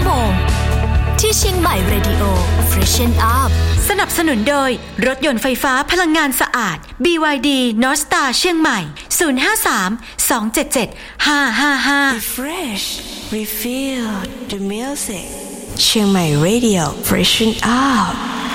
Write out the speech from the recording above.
โมงที่เชียงใหม่ Radio Freshen Up สนับสนุนโดยรถยนต์ไฟฟ้าพลังงานสะอาด BYD North Star เชียงใหม่053-277-555 Refresh Refill the music เชียงใหม่ Radio Freshen Up